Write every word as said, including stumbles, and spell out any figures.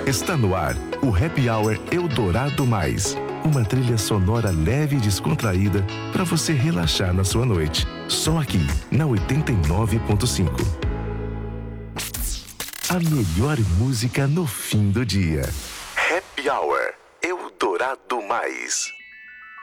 Está no ar o Happy Hour Eldorado Mais. Uma trilha sonora leve e descontraída para você relaxar na sua noite. Só aqui, na oitenta e nove ponto cinco. A melhor música no fim do dia. Happy Hour Eldorado Mais.